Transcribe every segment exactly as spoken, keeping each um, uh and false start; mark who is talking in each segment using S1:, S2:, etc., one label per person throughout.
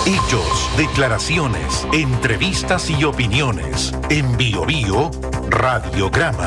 S1: Hechos, declaraciones, entrevistas y opiniones. En Bio Bio Radiograma.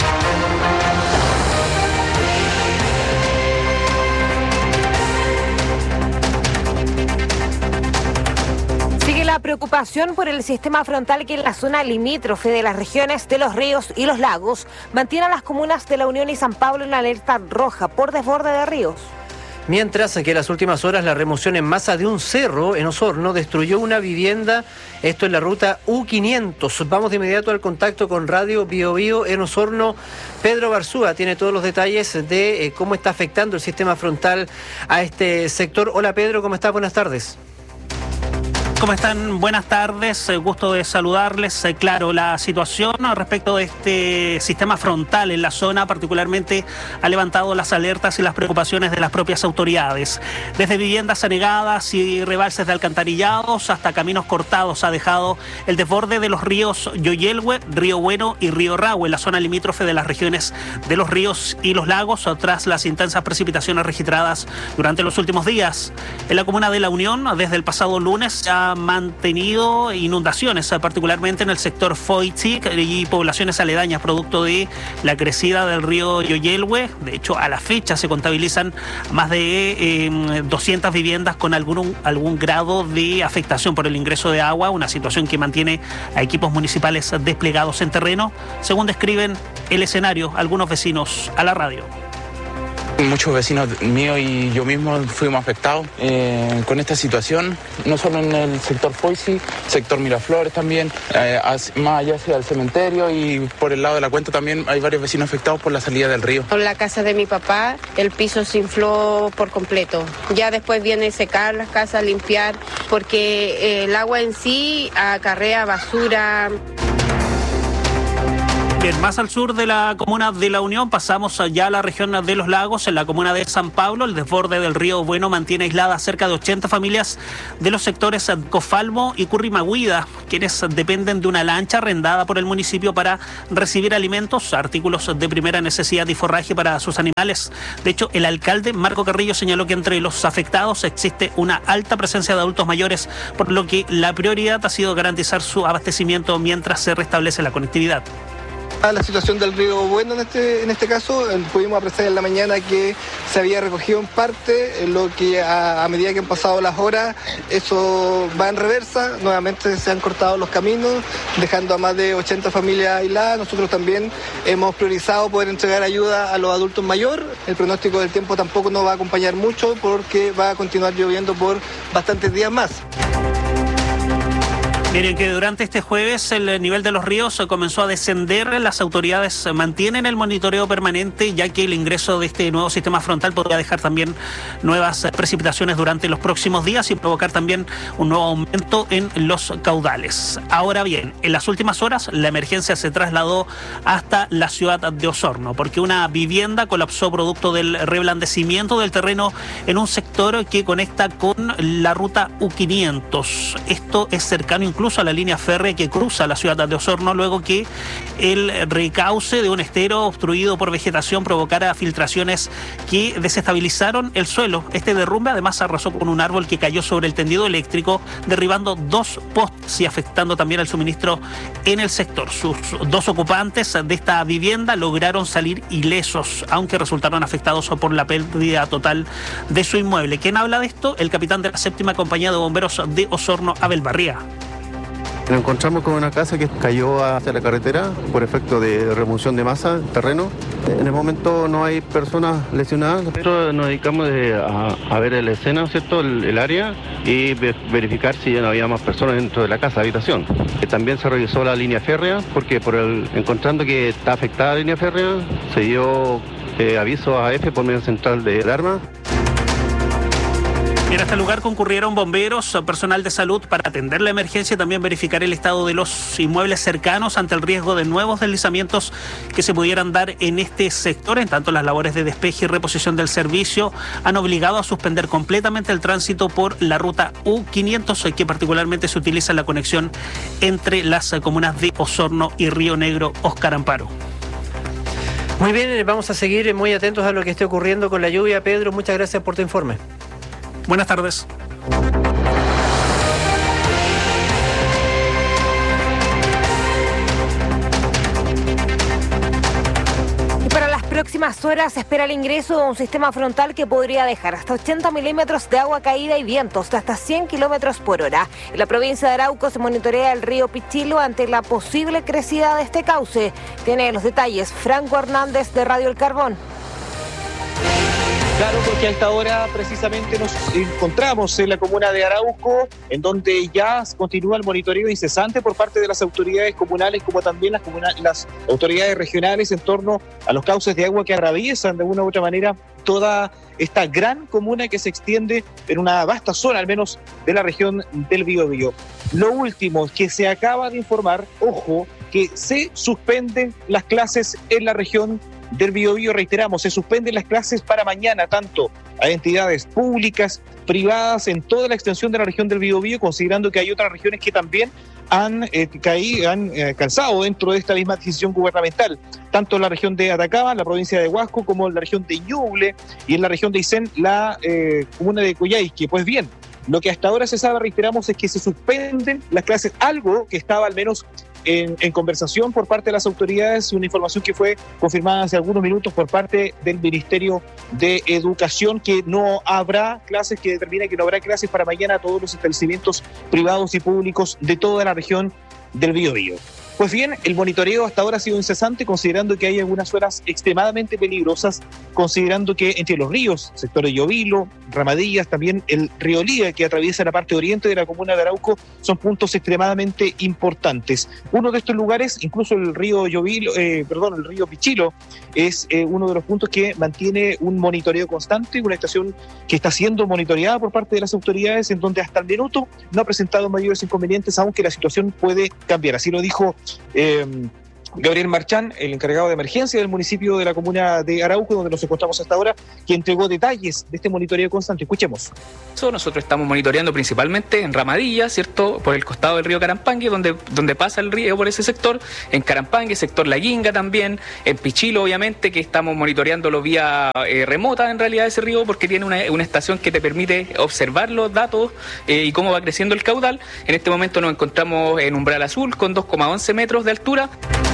S2: Sigue la preocupación por el sistema frontal que en la zona limítrofe de las regiones de los ríos y los lagos mantiene a las comunas de La Unión y San Pablo en alerta roja por desborde de ríos.
S3: Mientras que en las últimas horas la remoción en masa de un cerro en Osorno destruyó una vivienda, esto en la ruta U quinientos. Vamos de inmediato al contacto con Radio Bio Bio en Osorno. Pedro Barzúa tiene todos los detalles de eh, cómo está afectando el sistema frontal a este sector. Hola Pedro, ¿cómo estás? Buenas tardes.
S4: ¿Cómo están? Buenas tardes, gusto de saludarles. Claro, la situación respecto de este sistema frontal en la zona particularmente ha levantado las alertas y las preocupaciones de las propias autoridades. Desde viviendas anegadas y rebalses de alcantarillados hasta caminos cortados ha dejado el desborde de los ríos Yoyelhue, Río Bueno y Río Rahue, en la zona limítrofe de las regiones de los ríos y los lagos, tras las intensas precipitaciones registradas durante los últimos días. En la comuna de La Unión, desde el pasado lunes, se ha mantenido inundaciones, particularmente en el sector Foichi y poblaciones aledañas, producto de la crecida del río Yoyelhue. De hecho, a la fecha se contabilizan más de eh, doscientas viviendas con algún, algún grado de afectación por el ingreso de agua, una situación que mantiene a equipos municipales desplegados en terreno, según describen el escenario algunos vecinos a la radio.
S5: Muchos vecinos míos y yo mismo fuimos afectados eh, con esta situación, no solo en el sector Foichi, sector Miraflores también, eh, más allá hacia el cementerio, y por el lado de la cuenta también hay varios vecinos afectados por la salida del río.
S6: En la casa de mi papá el piso se infló por completo, ya después viene secar las casas, limpiar, porque eh, el agua en sí acarrea basura.
S4: Bien, más al sur de la comuna de La Unión pasamos ya a la región de los lagos. En la comuna de San Pablo, el desborde del río Bueno mantiene aisladas cerca de ochenta familias de los sectores Cofalmo y Currimahuida, quienes dependen de una lancha arrendada por el municipio para recibir alimentos, artículos de primera necesidad y forraje para sus animales. De hecho, el alcalde Marco Carrillo señaló que entre los afectados existe una alta presencia de adultos mayores, por lo que la prioridad ha sido garantizar su abastecimiento mientras se restablece la conectividad.
S7: La situación del río Bueno en este, en este caso, pudimos apreciar en la mañana que se había recogido en parte, lo que a, a medida que han pasado las horas, eso va en reversa, nuevamente se han cortado los caminos, dejando a más de ochenta familias aisladas. Nosotros también hemos priorizado poder entregar ayuda a los adultos mayores. El pronóstico del tiempo tampoco nos va a acompañar mucho porque va a continuar lloviendo por bastantes días más.
S4: Miren que durante este jueves el nivel de los ríos comenzó a descender. Las autoridades mantienen el monitoreo permanente, ya que el ingreso de este nuevo sistema frontal podría dejar también nuevas precipitaciones durante los próximos días y provocar también un nuevo aumento en los caudales. Ahora bien, en las últimas horas la emergencia se trasladó hasta la ciudad de Osorno, porque una vivienda colapsó producto del reblandecimiento del terreno en un sector que conecta con la ruta U quinientos. Esto es cercano incluso a la línea férrea que cruza la ciudad de Osorno, luego que el recauce de un estero obstruido por vegetación provocara filtraciones que desestabilizaron el suelo. Este derrumbe además arrasó con un árbol que cayó sobre el tendido eléctrico, derribando dos postes y afectando también el suministro en el sector. Sus dos ocupantes de esta vivienda lograron salir ilesos, aunque resultaron afectados por la pérdida total de su inmueble. ¿Quién habla de esto? El capitán de la séptima compañía de bomberos de Osorno, Abel Barría.
S8: Nos encontramos con una casa que cayó hacia la carretera por efecto de remoción de masa del terreno. En el momento no hay personas lesionadas. Nosotros nos dedicamos a, a ver la escena, ¿cierto? El, el área, y verificar si ya no había más personas dentro de la casa, habitación. También se revisó la línea férrea, porque por el, encontrando que está afectada la línea férrea, se dio eh, aviso a F por medio central de alarma.
S4: En este lugar concurrieron bomberos, personal de salud para atender la emergencia y también verificar el estado de los inmuebles cercanos ante el riesgo de nuevos deslizamientos que se pudieran dar en este sector. En tanto, las labores de despeje y reposición del servicio han obligado a suspender completamente el tránsito por la ruta U quinientos, que particularmente se utiliza en la conexión entre las comunas de Osorno y Río Negro, Óscar Amparo.
S3: Muy bien, vamos a seguir muy atentos a lo que esté ocurriendo con la lluvia. Pedro, muchas gracias por tu informe.
S4: Buenas tardes.
S2: próximas horas se espera el ingreso de un sistema frontal que podría dejar hasta ochenta milímetros de agua caída y vientos de hasta cien kilómetros por hora. En la provincia de Arauco se monitorea el río Pichilo ante la posible crecida de este cauce. Tiene los detalles Franco Hernández de Radio El Carbón.
S9: Claro, porque a esta hora precisamente nos encontramos en la comuna de Arauco, en donde ya continúa el monitoreo incesante por parte de las autoridades comunales, como también las, comuna- las autoridades regionales en torno a los cauces de agua que atraviesan de una u otra manera toda esta gran comuna que se extiende en una vasta zona, al menos de la región del Biobío. Lo último que se acaba de informar, ojo, que se suspenden las clases en la región del Biobío, reiteramos, se suspenden las clases para mañana, tanto a entidades públicas, privadas, en toda la extensión de la región del Biobío, considerando que hay otras regiones que también han eh, caído, han eh, calzado dentro de esta misma decisión gubernamental, tanto en la región de Atacama, la provincia de Huasco, como en la región de Ñuble y en la región de Aysén, la eh, comuna de Coyhaique. Pues bien, lo que hasta ahora se sabe, reiteramos, es que se suspenden las clases, algo que estaba al menos En, en conversación por parte de las autoridades, una información que fue confirmada hace algunos minutos por parte del Ministerio de Educación, que no habrá clases, que determina que no habrá clases para mañana a todos los establecimientos privados y públicos de toda la región del Biobío. Pues bien, el monitoreo hasta ahora ha sido incesante, considerando que hay algunas zonas extremadamente peligrosas, considerando que entre los ríos, sector de Llovilo, Ramadillas, también el río Liga, que atraviesa la parte oriente de la comuna de Arauco, son puntos extremadamente importantes. Uno de estos lugares, incluso el río Llovilo, eh, perdón, el río Pichilo, es eh, uno de los puntos que mantiene un monitoreo constante, una estación que está siendo monitoreada por parte de las autoridades, en donde hasta el minuto no ha presentado mayores inconvenientes, aunque la situación puede cambiar. Así lo dijo Eh, Gabriel Marchán, el encargado de emergencia del municipio de la comuna de Arauco, donde nos encontramos hasta ahora, que entregó detalles de este monitoreo constante. Escuchemos.
S10: Nosotros estamos monitoreando principalmente en Ramadilla, ¿cierto? Por el costado del río Carampangue, donde, donde pasa el río por ese sector, en Carampangue, sector La Guinga también, en Pichilo, obviamente, que estamos monitoreándolo vía eh, remota, en realidad, ese río, porque tiene una, una estación que te permite observar los datos eh, y cómo va creciendo el caudal. En este momento nos encontramos en umbral azul, con dos coma once metros de altura.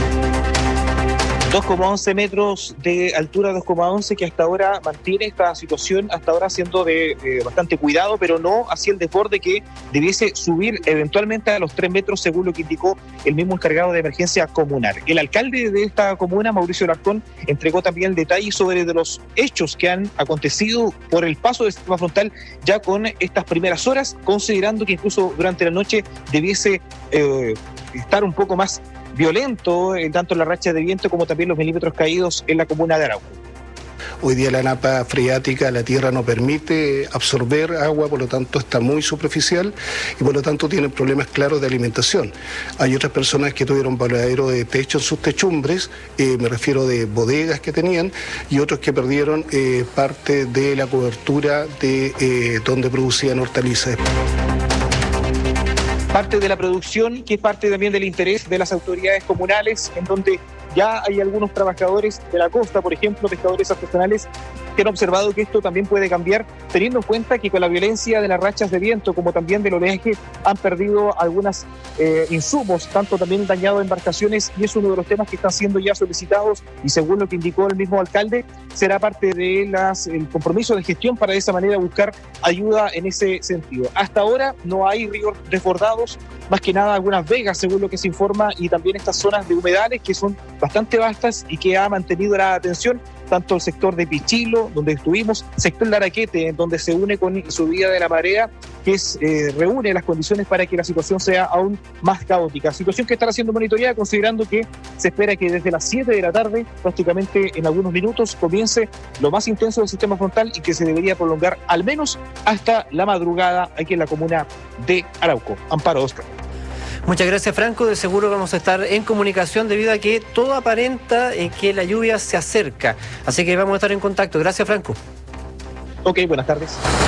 S9: dos coma once metros de altura, dos coma once, que hasta ahora mantiene esta situación, hasta ahora siendo de eh, bastante cuidado, pero no hacia el desborde que debiese subir eventualmente a los tres metros, según lo que indicó el mismo encargado de emergencia comunal. El alcalde de esta comuna, Mauricio Larcón, entregó también el detalle sobre de los hechos que han acontecido por el paso del sistema frontal ya con estas primeras horas, considerando que incluso durante la noche debiese eh, estar un poco más violento, eh, tanto la racha de viento como también los milímetros caídos en la comuna de Arauco.
S11: Hoy día la napa freática, la tierra no permite absorber agua, por lo tanto está muy superficial y por lo tanto tienen problemas claros de alimentación. Hay otras personas que tuvieron voladero de techo en sus techumbres, eh, me refiero de bodegas que tenían, y otros que perdieron eh, parte de la cobertura de eh, donde producían hortalizas.
S9: Parte de la producción, que es parte también del interés de las autoridades comunales, en donde ya hay algunos trabajadores de la costa, por ejemplo, pescadores artesanales, que han observado que esto también puede cambiar, teniendo en cuenta que con la violencia de las rachas de viento, como también del oleaje, han perdido algunos eh, insumos, tanto también dañado embarcaciones, y es uno de los temas que están siendo ya solicitados, y según lo que indicó el mismo alcalde, será parte de las el compromiso de gestión para de esa manera buscar ayuda en ese sentido. Hasta ahora no hay ríos desbordados, más que nada algunas vegas, según lo que se informa, y también estas zonas de humedales que son bastante vastas y que ha mantenido la atención tanto el sector de Pichilo, donde estuvimos, sector de Araquete, en donde se une con subida de la marea, que es, eh, reúne las condiciones para que la situación sea aún más caótica. Situación que estará siendo monitoreada, considerando que se espera que desde las siete de la tarde, prácticamente en algunos minutos, comience lo más intenso del sistema frontal y que se debería prolongar al menos hasta la madrugada aquí en la comuna de Arauco. Amparo, Oscar.
S3: Muchas gracias, Franco. De seguro vamos a estar en comunicación debido a que todo aparenta en que la lluvia se acerca. Así que vamos a estar en contacto. Gracias, Franco.
S9: Ok, buenas tardes.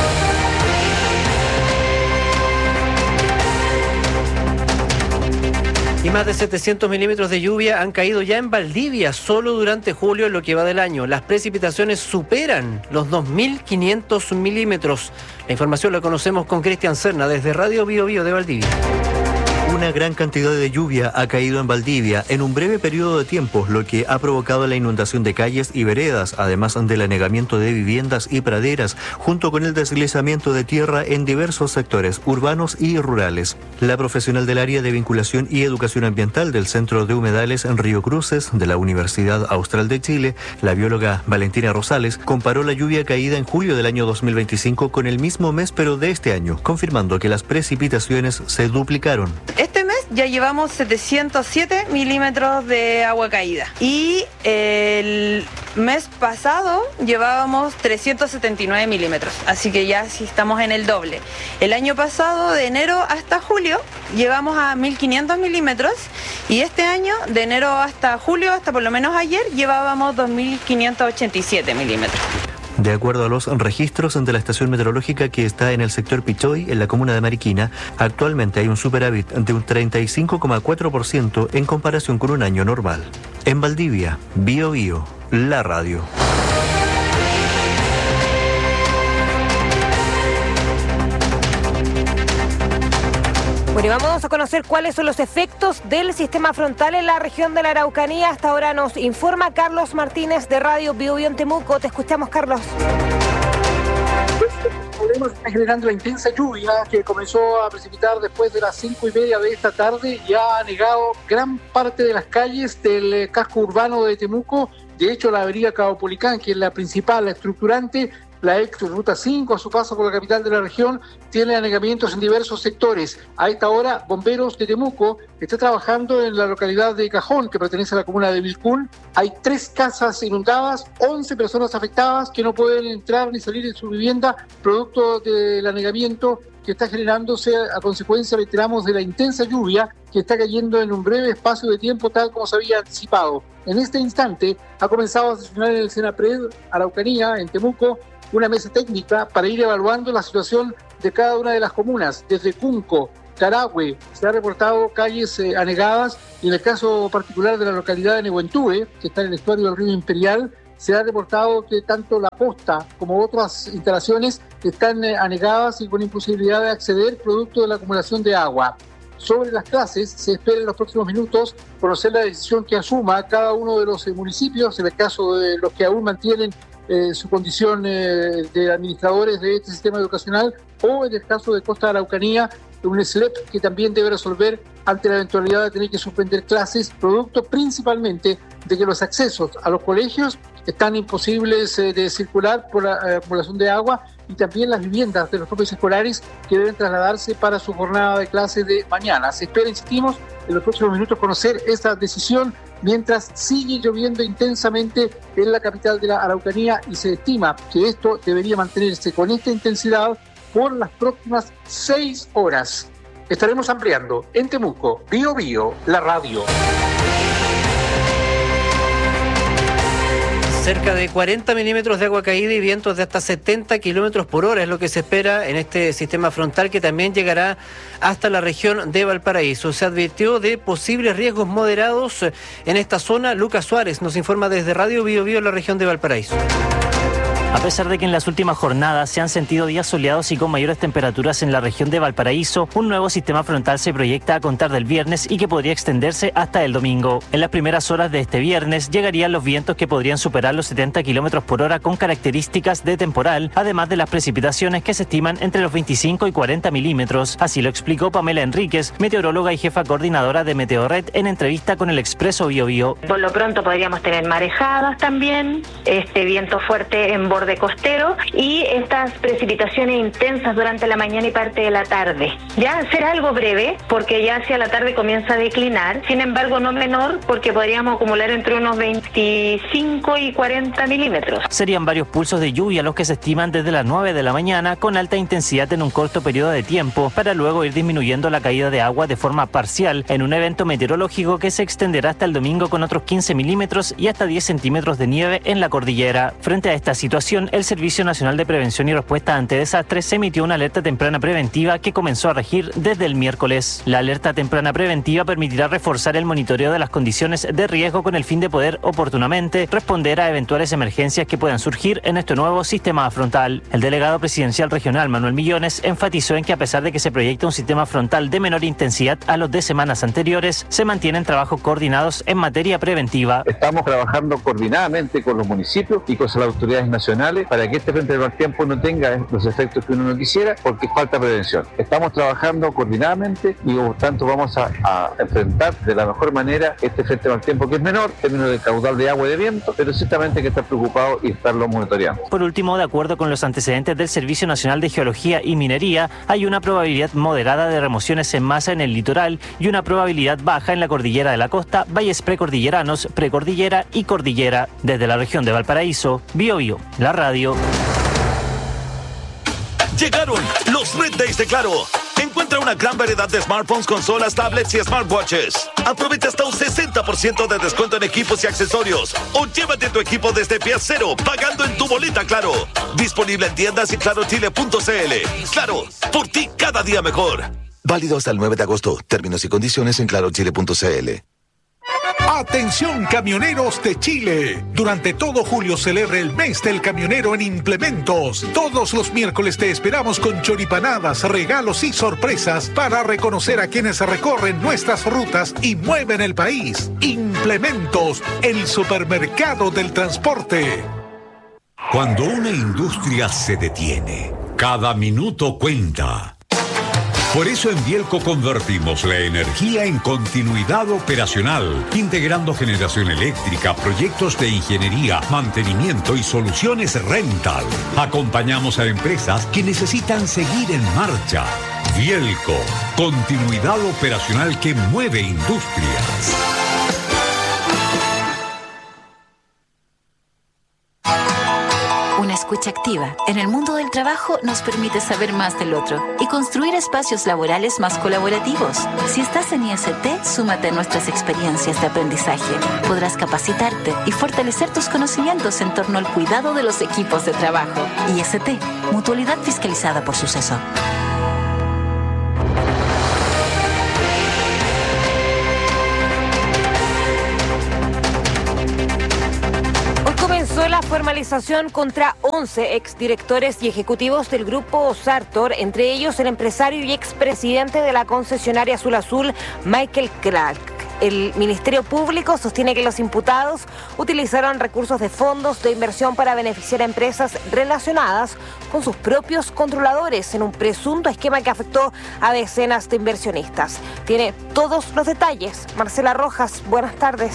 S3: Y más de setecientos milímetros de lluvia han caído ya en Valdivia solo durante julio en lo que va del año. Las precipitaciones superan los dos mil quinientos milímetros. La información la conocemos con Cristian Serna desde Radio Bio Bio de Valdivia.
S12: Una gran cantidad de lluvia ha caído en Valdivia en un breve periodo de tiempo, lo que ha provocado la inundación de calles y veredas, además del anegamiento de viviendas y praderas, junto con el deslizamiento de tierra en diversos sectores urbanos y rurales. La profesional del área de vinculación y educación ambiental del Centro de Humedales en Río Cruces de la Universidad Austral de Chile, la bióloga Valentina Rosales, comparó la lluvia caída en julio del año dos mil veinticinco con el mismo mes pero de este año, confirmando que las precipitaciones se duplicaron.
S13: Este mes ya llevamos setecientos siete milímetros de agua caída y el mes pasado llevábamos trescientos setenta y nueve milímetros, así que ya sí estamos en el doble. El año pasado, de enero hasta julio, llevamos a mil quinientos milímetros y este año, de enero hasta julio, hasta por lo menos ayer, llevábamos dos mil quinientos ochenta y siete milímetros.
S12: De acuerdo a los registros de la estación meteorológica que está en el sector Pichoy, en la comuna de Mariquina, actualmente hay un superávit de un treinta y cinco coma cuatro por ciento en comparación con un año normal. En Valdivia, Bio Bio, la radio.
S2: Bueno, y vamos a conocer cuáles son los efectos del sistema frontal en la región de la Araucanía. Hasta ahora nos informa Carlos Martínez de Radio Bio Bio en Temuco. Te escuchamos, Carlos.
S14: El problema está generando la intensa lluvia que comenzó a precipitar después de las cinco y media de esta tarde y ha anegado gran parte de las calles del casco urbano de Temuco. De hecho, la avenida Caupolicán, que es la principal, la estructurante, la ex Ruta cinco, a su paso por la capital de la región, tiene anegamientos en diversos sectores. A esta hora, Bomberos de Temuco está trabajando en la localidad de Cajón, que pertenece a la comuna de Vilcún. Hay tres casas inundadas, once personas afectadas que no pueden entrar ni salir de su vivienda, producto del anegamiento que está generándose a consecuencia, reiteramos, de la intensa lluvia que está cayendo en un breve espacio de tiempo, tal como se había anticipado. En este instante ha comenzado a sesionar en el Senapred Araucanía, en Temuco, una mesa técnica para ir evaluando la situación de cada una de las comunas. Desde Cunco, Carahue, se ha reportado calles eh, anegadas, y en el caso particular de la localidad de Nehuentue, que está en el estuario del río Imperial, se ha reportado que tanto la posta como otras instalaciones están eh, anegadas y con imposibilidad de acceder producto de la acumulación de agua. Sobre las clases, se espera en los próximos minutos conocer la decisión que asuma cada uno de los eh, municipios, en el caso de los que aún mantienen Eh, su condición eh, de administradores de este sistema educacional, o en el caso de Costa de Araucanía, un S L E P que también debe resolver ante la eventualidad de tener que suspender clases, producto principalmente de que los accesos a los colegios están imposibles eh, de circular por la eh, acumulación de agua, y también las viviendas de los propios escolares que deben trasladarse para su jornada de clases de mañana. Se espera, insistimos, en los próximos minutos conocer esta decisión, mientras sigue lloviendo intensamente en la capital de la Araucanía, y se estima que esto debería mantenerse con esta intensidad por las próximas seis horas. Estaremos ampliando en Temuco, Bio Bio, la radio.
S3: Cerca de cuarenta milímetros de agua caída y vientos de hasta setenta kilómetros por hora es lo que se espera en este sistema frontal, que también llegará hasta la región de Valparaíso. Se advirtió de posibles riesgos moderados en esta zona. Lucas Suárez nos informa desde Radio Bio Bio en la región de Valparaíso.
S15: A pesar de que en las últimas jornadas se han sentido días soleados y con mayores temperaturas en la región de Valparaíso, un nuevo sistema frontal se proyecta a contar del viernes y que podría extenderse hasta el domingo. En las primeras horas de este viernes llegarían los vientos que podrían superar los setenta kilómetros por hora con características de temporal, además de las precipitaciones que se estiman entre los veinticinco y cuarenta milímetros. Así lo explicó Pamela Enríquez, meteoróloga y jefa coordinadora de Meteorred, en entrevista con el Expreso Bio Bio.
S16: Por lo pronto podríamos tener marejadas también, este viento fuerte en borde costero y estas precipitaciones intensas durante la mañana y parte de la tarde. Ya será algo breve porque ya hacia la tarde comienza a declinar, sin embargo no menor porque podríamos acumular entre unos veinticinco y cuarenta milímetros.
S15: Serían varios pulsos de lluvia los que se estiman desde las nueve de la mañana con alta intensidad en un corto periodo de tiempo, para luego ir disminuyendo la caída de agua de forma parcial en un evento meteorológico que se extenderá hasta el domingo con otros quince milímetros y hasta diez centímetros de nieve en la cordillera. Frente a esta situación, situación, el Servicio Nacional de Prevención y Respuesta ante Desastres emitió una alerta temprana preventiva que comenzó a regir desde el miércoles. La alerta temprana preventiva permitirá reforzar el monitoreo de las condiciones de riesgo con el fin de poder oportunamente responder a eventuales emergencias que puedan surgir en este nuevo sistema frontal. El delegado presidencial regional Manuel Millones enfatizó en que a pesar de que se proyecta un sistema frontal de menor intensidad a los de semanas anteriores, se mantienen trabajos coordinados en materia preventiva.
S17: Estamos trabajando coordinadamente con los municipios y con las autoridades nacionales para que este frente de mal tiempo no tenga los efectos que uno no quisiera, porque falta prevención. Estamos trabajando coordinadamente y por tanto vamos a, a enfrentar de la mejor manera este frente de mal tiempo, que es menor en términos de caudal de agua y de viento, pero ciertamente hay que estar preocupado y estarlo monitoreando.
S15: Por último, de acuerdo con los antecedentes del Servicio Nacional de Geología y Minería, hay una probabilidad moderada de remociones en masa en el litoral y una probabilidad baja en la cordillera de la costa, valles precordilleranos, precordillera y cordillera. Desde la región de Valparaíso, Bio Bio, la radio.
S18: Llegaron los Red Days de Claro. Encuentra una gran variedad de smartphones, consolas, tablets y smartwatches. Aprovecha hasta un sesenta por ciento de descuento en equipos y accesorios. O llévate tu equipo desde pie cero, pagando en tu boleta Claro. Disponible en tiendas y claro chile punto c l. Claro, por ti cada día mejor.
S19: Válido hasta el nueve de agosto. Términos y condiciones en claro chile punto c l.
S20: Atención camioneros de Chile. Durante todo julio celebra el mes del camionero en Implementos. Todos los miércoles te esperamos con choripanadas, regalos y sorpresas para reconocer a quienes recorren nuestras rutas y mueven el país. Implementos, el supermercado del transporte.
S21: Cuando una industria se detiene, cada minuto cuenta. Por eso en Bielco convertimos la energía en continuidad operacional, integrando generación eléctrica, proyectos de ingeniería, mantenimiento y soluciones rental. Acompañamos a empresas que necesitan seguir en marcha. Bielco, continuidad operacional que mueve industrias.
S22: Una escucha activa en el mundo del trabajo nos permite saber más del otro y construir espacios laborales más colaborativos. Si estás en I S T, súmate a nuestras experiencias de aprendizaje. Podrás capacitarte y fortalecer tus conocimientos en torno al cuidado de los equipos de trabajo. I S T, mutualidad fiscalizada por Suceso.
S2: La formalización contra once exdirectores y ejecutivos del grupo Sartor, entre ellos el empresario y expresidente de la concesionaria Azul Azul, Michael Clark. El Ministerio Público sostiene que los imputados utilizaron recursos de fondos de inversión para beneficiar a empresas relacionadas con sus propios controladores en un presunto esquema que afectó a decenas de inversionistas. Tiene todos los detalles. Marcela Rojas, buenas tardes.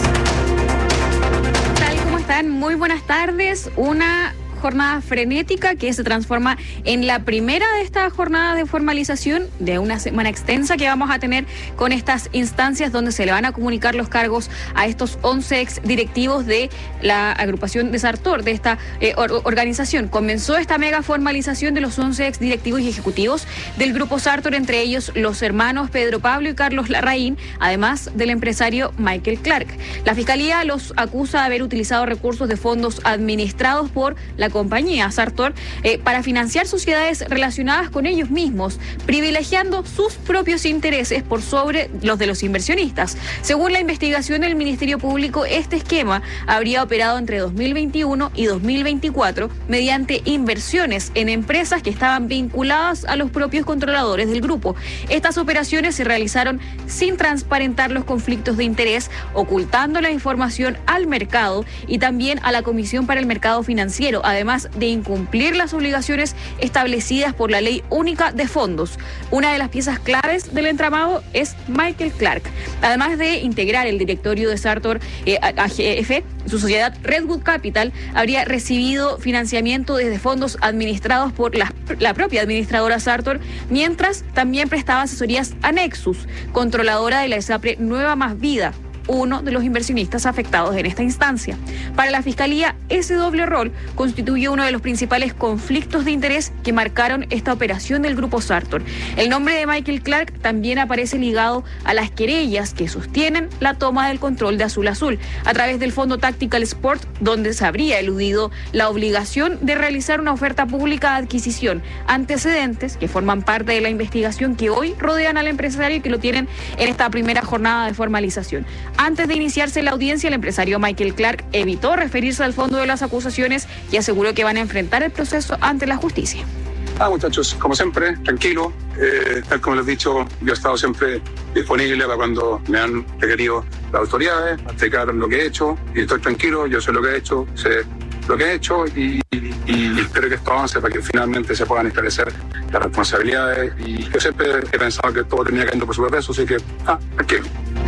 S23: ¿Cómo están? Muy buenas tardes. Una jornada frenética que se transforma en la primera de estas jornadas de formalización de una semana extensa que vamos a tener con estas instancias donde se le van a comunicar los cargos a estos once ex directivos de la agrupación de Sartor, de esta eh, or organización. Comenzó esta mega formalización de los once ex directivos y ejecutivos del grupo Sartor, entre ellos los hermanos Pedro Pablo y Carlos Larraín, además del empresario Michael Clark. La Fiscalía los acusa de haber utilizado recursos de fondos administrados por la compañía Sartor eh, para financiar sociedades relacionadas con ellos mismos, privilegiando sus propios intereses por sobre los de los inversionistas. Según la investigación del Ministerio Público, este esquema habría operado entre dos mil veintiuno y dos mil veinticuatro mediante inversiones en empresas que estaban vinculadas a los propios controladores del grupo. Estas operaciones se realizaron sin transparentar los conflictos de interés, ocultando la información al mercado y también a la Comisión para el Mercado Financiero, además de incumplir las obligaciones establecidas por la Ley Única de Fondos. Una de las piezas claves del entramado es Michael Clark. Además de integrar el directorio de Sartor eh, A G F, su sociedad Redwood Capital habría recibido financiamiento desde fondos administrados por la, la propia administradora Sartor, mientras también prestaba asesorías a Nexus, controladora de la ESAPRE Nueva Más Vida. uno de los inversionistas afectados en esta instancia. Para la Fiscalía, ese doble rol constituye uno de los principales conflictos de interés que marcaron esta operación del Grupo Sartor. El nombre de Michael Clark también aparece ligado a las querellas que sostienen la toma del control de Azul Azul a través del Fondo Tactical Sport, donde se habría eludido la obligación de realizar una oferta pública de adquisición, antecedentes que forman parte de la investigación que hoy rodean al empresario y que lo tienen en esta primera jornada de formalización. Antes de iniciarse la audiencia, el empresario Michael Clark evitó referirse al fondo de las acusaciones y aseguró que van a enfrentar el proceso ante la justicia.
S1: Ah, muchachos, como siempre, tranquilo. Eh, tal como les he dicho, yo he estado siempre disponible para cuando me han requerido las autoridades, explicar lo que he hecho, y estoy tranquilo, yo sé lo que he hecho, sé lo que he hecho y, y, y espero que esto avance para que finalmente se puedan establecer las responsabilidades. Y yo siempre he pensado que todo tenía que ir por su peso, así que, ah, tranquilo.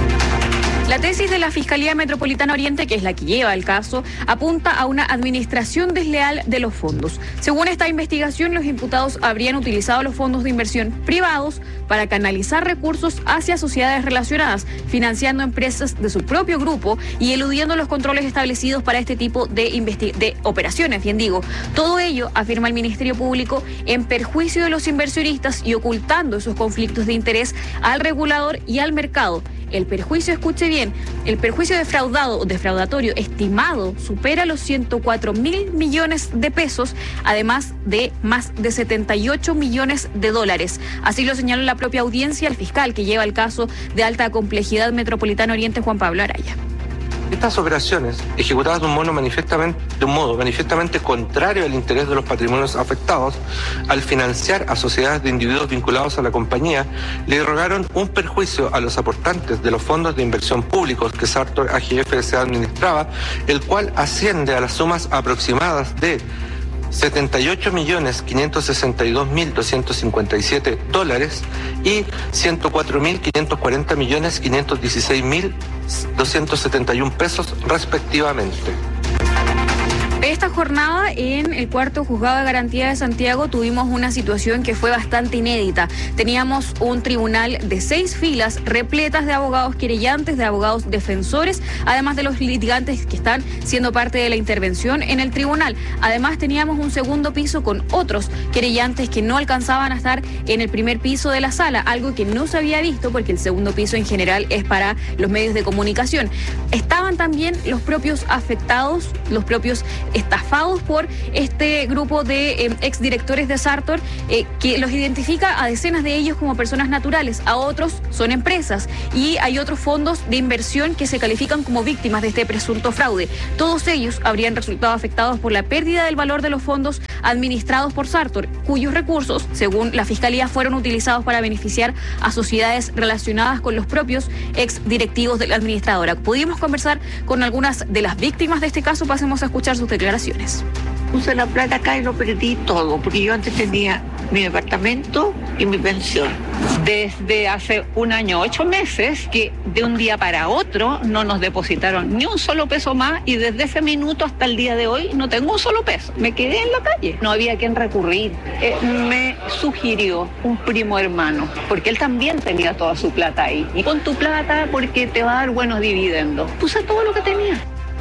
S23: La tesis de la Fiscalía Metropolitana Oriente, que es la que lleva el caso, apunta a una administración desleal de los fondos. Según esta investigación, los imputados habrían utilizado los fondos de inversión privados para canalizar recursos hacia sociedades relacionadas, financiando empresas de su propio grupo y eludiendo los controles establecidos para este tipo de, investi- de operaciones, bien digo. Todo ello, afirma el Ministerio Público, en perjuicio de los inversionistas y ocultando esos conflictos de interés al regulador y al mercado. El perjuicio, escuche bien, el perjuicio defraudado o defraudatorio estimado supera los ciento cuatro mil millones de pesos, además de más de setenta y ocho millones de dólares. Así lo señaló la propia audiencia el fiscal que lleva el caso de alta complejidad Metropolitano Oriente, Juan Pablo Araya.
S5: Estas operaciones, ejecutadas de un modo manifiestamente, de un modo manifiestamente contrario al interés de los patrimonios afectados, al financiar a sociedades de individuos vinculados a la compañía, le otorgaron un perjuicio a los aportantes de los fondos de inversión públicos que Sartor A G F S administraba, el cual asciende a las sumas aproximadas de setenta y ocho millones quinientos sesenta y dos mil doscientos cincuenta y siete dólares y ciento cuatro mil quinientos cuarenta millones quinientos dieciséis mil doscientos setenta y uno pesos respectivamente.
S23: Esta jornada en el cuarto juzgado de garantía de Santiago tuvimos una situación que fue bastante inédita. Teníamos un tribunal de seis filas repletas de abogados querellantes, de abogados defensores, además de los litigantes que están siendo parte de la intervención en el tribunal. Además teníamos un segundo piso con otros querellantes que no alcanzaban a estar en el primer piso de la sala, algo que no se había visto porque el segundo piso en general es para los medios de comunicación. Estaban también los propios afectados, los propios estafados por este grupo de eh, exdirectores de Sartor, eh, que los identifica a decenas de ellos como personas naturales, a otros son empresas y hay otros fondos de inversión que se califican como víctimas de este presunto fraude. Todos ellos habrían resultado afectados por la pérdida del valor de los fondos administrados por Sartor, cuyos recursos, según la Fiscalía, fueron utilizados para beneficiar a sociedades relacionadas con los propios exdirectivos de la administradora. Pudimos conversar con algunas de las víctimas de este caso, pasemos a escuchar sus declaraciones.
S6: Puse la plata acá y lo perdí todo, porque yo antes tenía mi departamento y mi pensión. Desde hace un año, ocho meses, que de un día para otro no nos depositaron ni un solo peso más y desde ese minuto hasta el día de hoy no tengo un solo peso. Me quedé en la calle, no había quien recurrir. Eh, me sugirió un primo hermano, porque él también tenía toda su plata ahí. Y pon tu plata porque te va a dar buenos dividendos. Puse todo lo que tenía.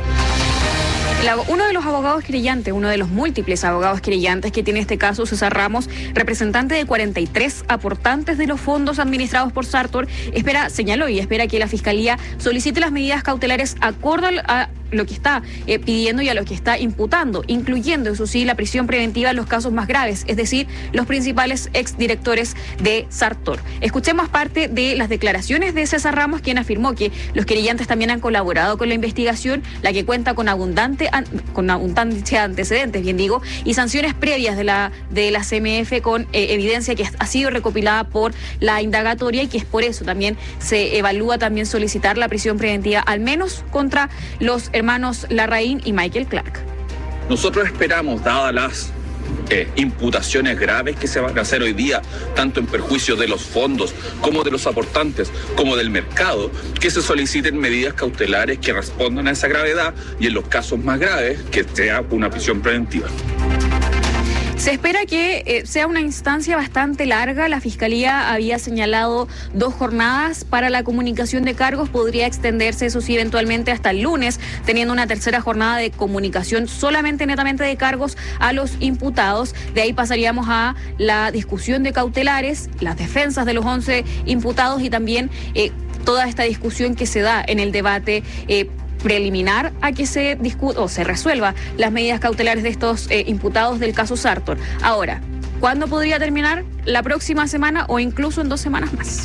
S23: La, uno de los abogados querellantes, uno de los múltiples abogados querellantes que tiene este caso, César Ramos, representante de cuarenta y tres aportantes de los fondos administrados por Sartor, espera, señaló y espera que la Fiscalía solicite las medidas cautelares acorde a lo que está eh, pidiendo y a lo que está imputando, incluyendo, eso sí, la prisión preventiva en los casos más graves, es decir, los principales exdirectores de Sartor. Escuchemos parte de las declaraciones de César Ramos, quien afirmó que los querellantes también han colaborado con la investigación, la que cuenta con abundante an, con abundancia de antecedentes, bien digo, y sanciones previas de la de la C M F con eh, evidencia que ha sido recopilada por la indagatoria y que es por eso también se evalúa también solicitar la prisión preventiva, al menos contra los hermanos Larraín y Michael Clark.
S24: Nosotros esperamos, dadas las eh, imputaciones graves que se van a hacer hoy día, tanto en perjuicio de los fondos como de los aportantes, como del mercado, que se soliciten medidas cautelares que respondan a esa gravedad y en los casos más graves que sea una prisión preventiva.
S23: Se espera que eh, sea una instancia bastante larga. La Fiscalía había señalado dos jornadas para la comunicación de cargos. Podría extenderse, eso sí, eventualmente hasta el lunes, teniendo una tercera jornada de comunicación solamente netamente de cargos a los imputados. De ahí pasaríamos a la discusión de cautelares, las defensas de los once imputados y también eh, toda esta discusión que se da en el debate eh, preliminar a que se discuta o se resuelva las medidas cautelares de estos eh, imputados del caso Sartor. Ahora, ¿cuándo podría terminar? La próxima semana o incluso en dos semanas más.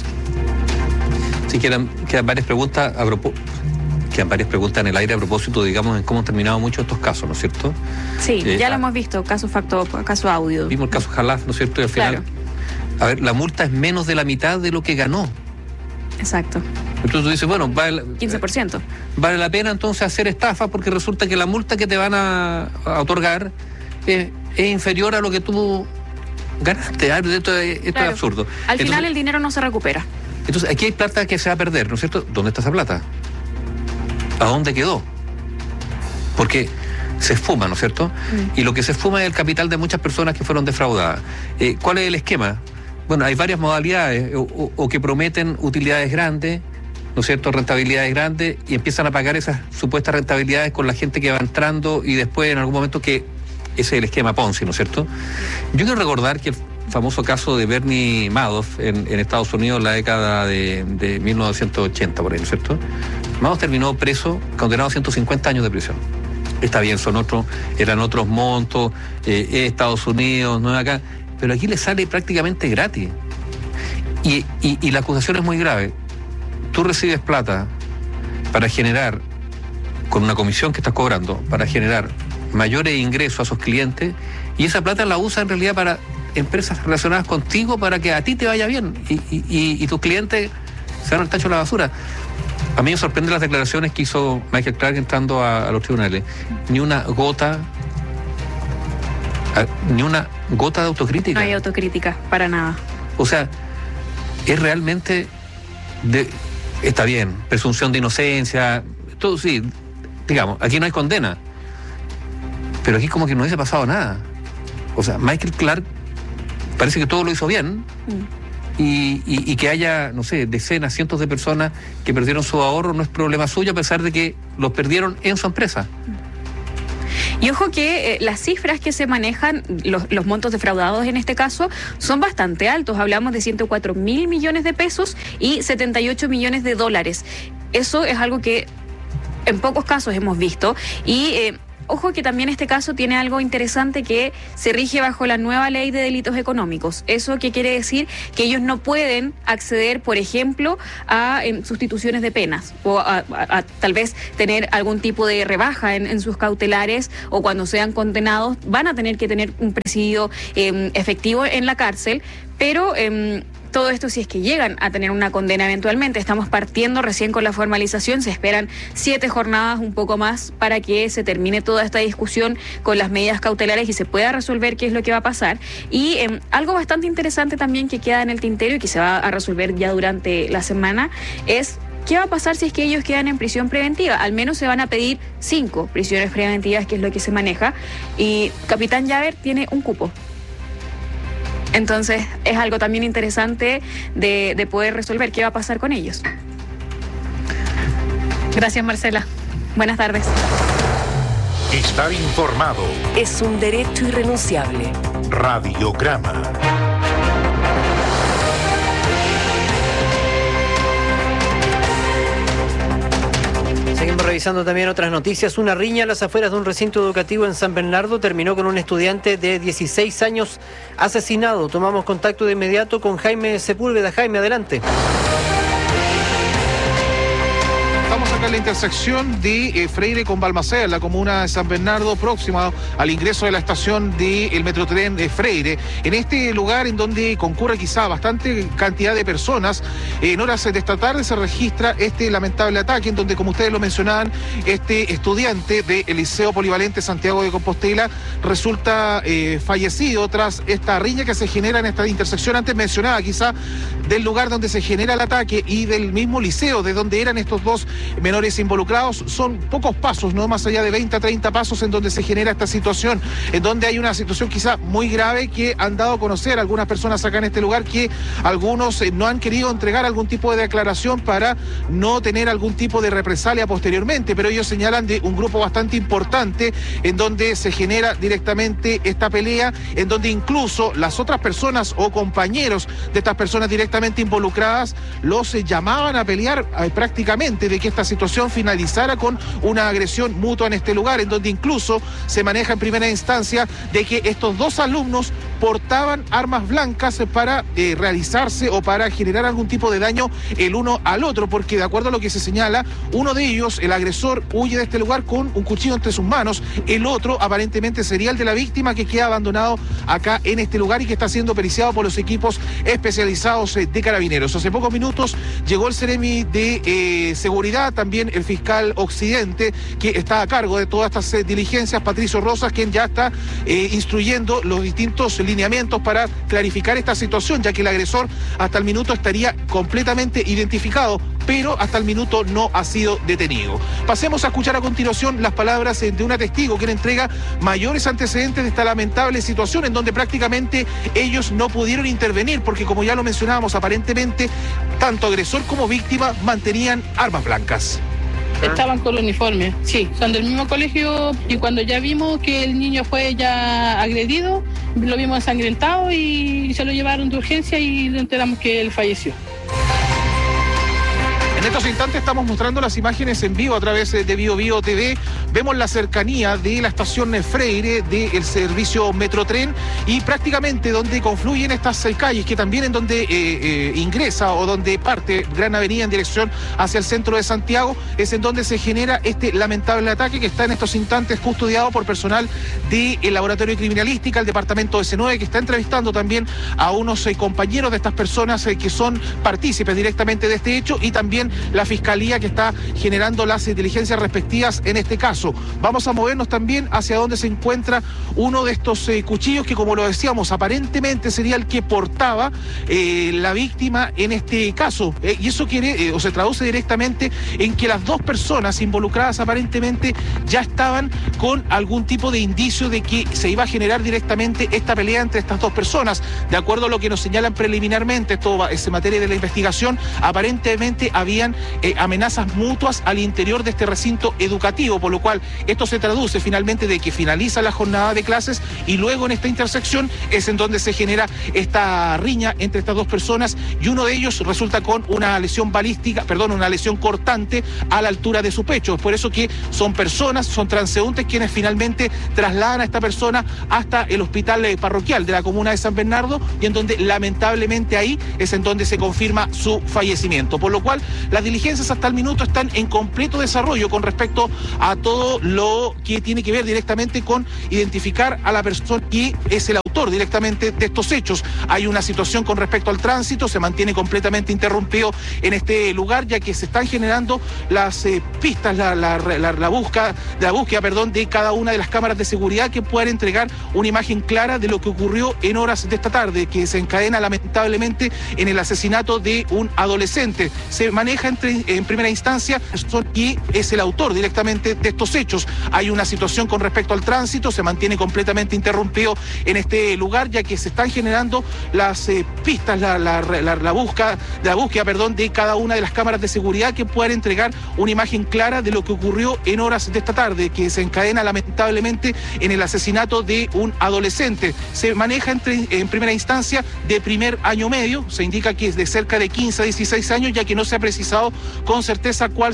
S5: Sí, quedan, quedan varias preguntas a propósito. Quedan varias preguntas en el aire a propósito, digamos, en cómo han terminado muchos de estos casos, ¿no es cierto?
S23: Sí,
S5: eh,
S23: ya lo
S5: ah,
S23: hemos visto, caso facto, caso audio.
S5: Vimos el caso Jalaf, ¿no es cierto? Y al final,
S23: Claro.
S5: a ver, la multa es menos de la mitad de lo que ganó.
S23: Exacto.
S5: Entonces tú dices, bueno, vale,
S23: quince por ciento.
S5: vale la pena entonces hacer estafa porque resulta que la multa que te van a, a otorgar es, es inferior a lo que tú ganaste. Esto, es, esto
S23: Claro.
S5: es absurdo.
S23: Al final
S5: Entonces,
S23: el dinero no se recupera.
S5: entonces, aquí hay plata que se va a perder, ¿no es cierto? ¿Dónde está esa plata? ¿A dónde quedó? Porque se esfuma, ¿no es cierto? Mm. Y lo que se esfuma es el capital de muchas personas que fueron defraudadas. Eh, ¿Cuál es el esquema? Bueno, hay varias modalidades, o, o, o que prometen utilidades grandes, ¿no es cierto?, rentabilidades grandes, y empiezan a pagar esas supuestas rentabilidades con la gente que va entrando y después en algún momento que ese es el esquema Ponzi, ¿no es cierto? Yo quiero recordar que el famoso caso de Bernie Madoff en, en Estados Unidos en la década de, de mil novecientos ochenta, por ahí, ¿no es cierto? Madoff terminó preso, condenado a ciento cincuenta años de prisión. Está bien, son otros, eran otros montos, eh, es Estados Unidos, no es acá, pero aquí le sale prácticamente gratis. Y, y, y la acusación es muy grave. Tú recibes plata para generar, con una comisión que estás cobrando, para generar mayores ingresos a sus clientes, y esa plata la usa en realidad para empresas relacionadas contigo para que a ti te vaya bien y, y, y, y tus clientes se van al tacho de la basura. A mí me sorprenden las declaraciones que hizo Michael Clark entrando a, a los tribunales. Ni una gota, a, ni una gota de autocrítica.
S23: No hay autocrítica, para nada.
S5: O sea, es realmente, de, está bien, presunción de inocencia, todo sí, digamos, aquí no hay condena. Pero aquí como que no hubiese pasado nada. O sea, Michael Clark parece que todo lo hizo bien. Mm. Y, y, y que haya, no sé, decenas, cientos de personas que perdieron su ahorro no es problema suyo, a pesar de que los perdieron en su empresa.
S23: Y ojo que eh, las cifras que se manejan, los, los montos defraudados en este caso, son bastante altos. Hablamos de ciento cuatro mil millones de pesos y setenta y ocho millones de dólares. Eso es algo que en pocos casos hemos visto. Y eh, ojo que también este caso tiene algo interesante, que se rige bajo la nueva ley de delitos económicos. ¿Eso qué quiere decir? Que ellos no pueden acceder, por ejemplo, a eh, sustituciones de penas o a, a, a tal vez tener algún tipo de rebaja en, en sus cautelares, o cuando sean condenados van a tener que tener un presidio eh, efectivo en la cárcel, pero... Eh, todo esto si es que llegan a tener una condena eventualmente. Estamos partiendo recién con la formalización, se esperan siete jornadas, un poco más, para que se termine toda esta discusión con las medidas cautelares y se pueda resolver qué es lo que va a pasar. Y eh, algo bastante interesante también que queda en el tintero y que se va a resolver ya durante la semana es... ¿qué va a pasar si es que ellos quedan en prisión preventiva? Al menos se van a pedir cinco prisiones preventivas, que es lo que se maneja, y Capitán Llaver tiene un cupo. Entonces es algo también interesante de, de poder resolver qué va a pasar con ellos. Gracias, Marcela. Buenas tardes.
S20: Estar informado
S4: es un derecho irrenunciable.
S20: Radiograma.
S3: Seguimos revisando también otras noticias. Una riña a las afueras de un recinto educativo en San Bernardo terminó con un estudiante de dieciséis años asesinado. Tomamos contacto de inmediato con Jaime Sepúlveda. Jaime, adelante.
S9: Estamos acá en la intersección de eh, Freire con Balmaceda, en la comuna de San Bernardo, próxima al ingreso de la estación del Metrotren de Freire. En este lugar en donde concurre quizá bastante cantidad de personas, eh, en horas de esta tarde se registra este lamentable ataque en donde, como ustedes lo mencionaban, este estudiante del Liceo Polivalente Santiago de Compostela resulta eh, fallecido tras esta riña que se genera en esta intersección. Antes mencionaba quizá del lugar donde se genera el ataque y del mismo liceo de donde eran estos dos
S7: menores involucrados. Son pocos pasos, no más allá de veinte a treinta pasos en donde se genera esta situación, en donde hay una situación quizá muy grave que han dado a conocer algunas personas acá en este lugar, que algunos eh, no han querido entregar algún tipo de declaración para no tener algún tipo de represalia posteriormente, pero ellos señalan de un grupo bastante importante en donde se genera directamente esta pelea, en donde incluso las otras personas o compañeros de estas personas directamente involucradas los eh, llamaban a pelear eh, prácticamente de que esta situación finalizara con una agresión mutua en este lugar, en donde incluso se maneja en primera instancia de que estos dos alumnos portaban armas blancas para eh, realizarse o para generar algún tipo de daño el uno al otro, porque de acuerdo a lo que se señala, uno de ellos, el agresor, huye de este lugar con un cuchillo entre sus manos, el otro aparentemente sería el de la víctima, que queda abandonado acá en este lugar y que está siendo periciado por los equipos especializados eh, de Carabineros. Hace pocos minutos llegó el Seremi de eh, Seguridad, también el fiscal Occidente, que está a cargo de todas estas eh, diligencias, Patricio Rosas, quien ya está eh, instruyendo los distintos lineamientos para clarificar esta situación, ya que el agresor hasta el minuto estaría completamente identificado, pero hasta el minuto no ha sido detenido. Pasemos a escuchar a continuación las palabras de una testigo que entrega mayores antecedentes de esta lamentable situación, en donde prácticamente ellos no pudieron intervenir porque, como ya lo mencionábamos, aparentemente tanto agresor como víctima mantenían armas blancas.
S8: Estaban con el uniforme, sí, son del mismo colegio, y cuando ya vimos que el niño fue ya agredido, lo vimos ensangrentado y se lo llevaron de urgencia y nos enteramos que él falleció.
S7: En estos instantes estamos mostrando las imágenes en vivo a través de Bio Bio T V. Vemos la cercanía de la estación Freire del servicio Metrotren y prácticamente donde confluyen estas eh, calles, que también en donde eh, eh, ingresa o donde parte Gran Avenida en dirección hacia el centro de Santiago, es en donde se genera este lamentable ataque que está en estos instantes custodiado por personal del Laboratorio de Criminalística, el departamento de C nueve, que está entrevistando también a unos eh, compañeros de estas personas eh, que son partícipes directamente de este hecho, y también la Fiscalía, que está generando las diligencias respectivas en este caso. Vamos a movernos también hacia donde se encuentra uno de estos eh, cuchillos que, como lo decíamos, aparentemente sería el que portaba eh, la víctima en este caso. Eh, y eso quiere eh, o se traduce directamente en que las dos personas involucradas aparentemente ya estaban con algún tipo de indicio de que se iba a generar directamente esta pelea entre estas dos personas. De acuerdo a lo que nos señalan preliminarmente, esto va, es en materia de la investigación, aparentemente había Eh, amenazas mutuas al interior de este recinto educativo, por lo cual esto se traduce finalmente de que finaliza la jornada de clases y luego en esta intersección es en donde se genera esta riña entre estas dos personas, y uno de ellos resulta con una lesión balística, perdón, una lesión cortante a la altura de su pecho. Es por eso que son personas, son transeúntes quienes finalmente trasladan a esta persona hasta el hospital eh, parroquial de la comuna de San Bernardo, y en donde lamentablemente ahí es en donde se confirma su fallecimiento, por lo cual las diligencias hasta el minuto están en completo desarrollo con respecto a todo lo que tiene que ver directamente con identificar a la persona que es el autor directamente de estos hechos. Hay una situación con respecto al tránsito, se mantiene completamente interrumpido en este lugar, ya que se están generando las eh, pistas, la, la, la, la, busca, la búsqueda perdón, de cada una de las cámaras de seguridad que puedan entregar una imagen clara de lo que ocurrió en horas de esta tarde, que se encadena lamentablemente en el asesinato de un adolescente. Se maneja entre, en primera instancia y es el autor directamente de estos hechos. Hay una situación con respecto al tránsito, se mantiene completamente interrumpido en este lugar, ya que se están generando las eh, pistas, la, la, la, la, busca, la búsqueda perdón, de cada una de las cámaras de seguridad que puedan entregar una imagen clara de lo que ocurrió en horas de esta tarde, que se encadena lamentablemente en el asesinato de un adolescente. Se maneja entre, en primera instancia de primer año medio, se indica que es de cerca de quince a dieciséis años, ya que no se ha precisado con certeza cuál